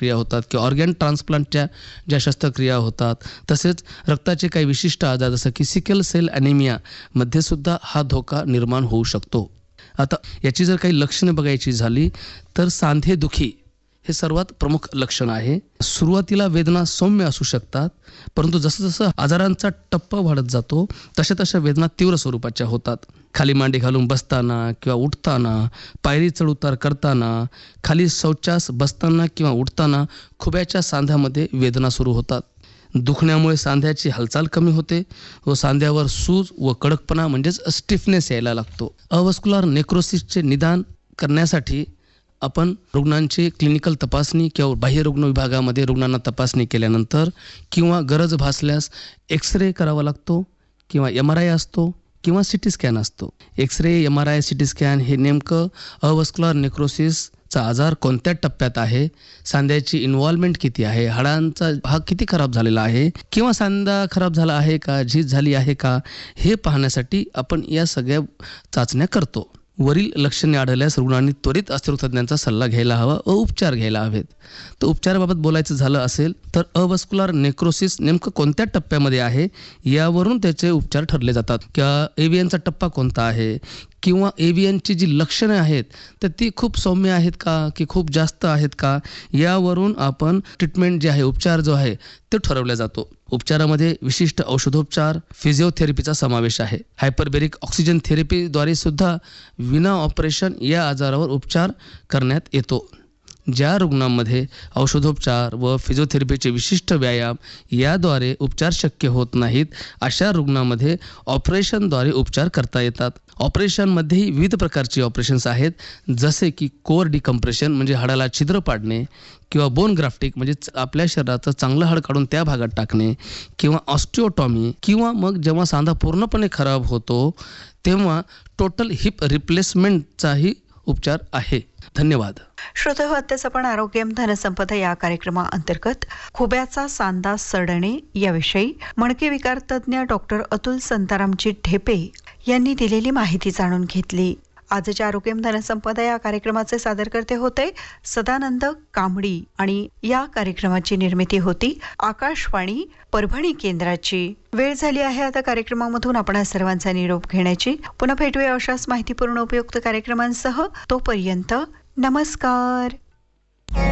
शस्त्रक्रिया होतात किंवा ऑर्गॅन ट्रान्सप्लांटच्या ज्या शस्त्रक्रिया होतात, तसेच रक्ताचे काही विशिष्ट आजार जसं की सिकल सेल ॲनिमिया मध्ये सुद्धा हा धोका निर्माण होऊ शकतो. आता याची जर काही लक्षणे बघायची झाली तर सांधेदुखी हे सर्वात प्रमुख लक्षण आहे. सुरुवातीला वेदना सौम्य असू शकतात, परंतु जसं जसं आजारांचा टप्पा वाढत जातो तशा तशा वेदना तीव्र स्वरूपाच्या होतात. खाली मांडी घालून बसताना किंवा उठताना, पायरी चढउतार करताना, खाली शौचास बसताना किंवा उठताना खुब्याच्या सांध्यामध्ये वेदना सुरू होतात. दुखण्यामुळे सांध्याची हालचाल कमी होते व सांध्यावर सूज व कडकपणा म्हणजेच स्टिफनेस यायला लागतो. अवस्क्युलर नेक्रोसिसचे निदान करण्यासाठी आपण रुग्णांची क्लिनिकल तपासणी किंवा बाह्य रुग्ण विभागामध्ये रुग्णांना तपासणी केल्यानंतर किंवा गरज भासल्यास एक्स-रे करावा लागतो किंवा MRI असतो किंवा CT स्कॅन असतो. एक्स-रे, MRI, CT स्कॅन हे नेमकं अवस्क्युलर नेक्रोसिसचा आजार कोणत्या टप्प्यात आहे, सांध्याची इन्व्हॉल्वमेंट किती आहे, हाडांचा भाग किती खराब झालेला आहे किंवा सांधा खराब झाला आहे का, झीज झाली आहे का, हे पाहण्यासाठी आपण या सगळ्या चाचण्या करतो. वरील लक्षणे आढळल्यास रुग्णांनी त्वरित अस्थिरोगतज्ञांचा सल्ला घ्यायला हवा व उपचार घ्यायला हवेत. तर उपचाराबाबत बोलायचं झालं असेल तर अवस्क्युलर नेक्रोसिस नेमकं कोणत्या टप्प्यामध्ये आहे यावरून त्याचे उपचार ठरले जातात. किंवा AVNचा टप्पा कोणता आहे किंवा AVNची जी लक्षणं आहेत तर ती खूप सौम्य आहेत का की खूप जास्त आहेत का, यावरून आपण ट्रीटमेंट जे आहे, उपचार जो आहे ते ठरवला जातो. उपचारामध्ये विशिष्ट औषधोपचार, फिजिओथेरपीचा समावेश आहे. हायपरबेरिक ऑक्सिजन थेरपीद्वारे सुद्धा विना ऑपरेशन या आजारावर उपचार करण्यात येतो. ज्या रुग्णांमध्ये औषधोपचार व फिजिओथेरपीचे विशिष्ट व्यायाम याद्वारे उपचार शक्य होत नाहीत, अशा रुग्णांमध्ये ऑपरेशनद्वारे उपचार करता येतात. ऑपरेशनमध्येही विविध प्रकारची ऑपरेशन्स आहेत, जसे की कोअर डिकम्प्रेशन म्हणजे हाडाला छिद्र पाडणे किंवा बोन ग्राफ्टिंग म्हणजे आपल्या शरीराचं चांगलं हाड काढून त्या भागात टाकणे किंवा ऑस्टिओटॉमी किंवा मग जेव्हा सांधा पूर्णपणे खराब होतो तेव्हा टोटल हिप रिप्लेसमेंटचाही उपचार आहे. धन्यवाद. श्रोतेहो, आत्ताच आपण आरोग्यम धनसंपदा या कार्यक्रमाअंतर्गत खुब्याचा सांधा सडणे याविषयी मणके विकार तज्ज्ञ डॉक्टर अतुल संतारामजी ढेपे यांनी दिलेली माहिती जाणून घेतली. आजच्या आरोग्यम धनसंपदा या कार्यक्रमाचे सादरकर्ते होते सदानंद कांबडी आणि या कार्यक्रमाची निर्मिती होती आकाशवाणी परभणी केंद्राची. वेळ झाली आहे आता कार्यक्रमामधून आपण सर्वांचा निरोप घेण्याची. पुन्हा भेटूया अशाच माहितीपूर्ण उपयुक्त कार्यक्रमांसह. तोपर्यंत नमस्कार.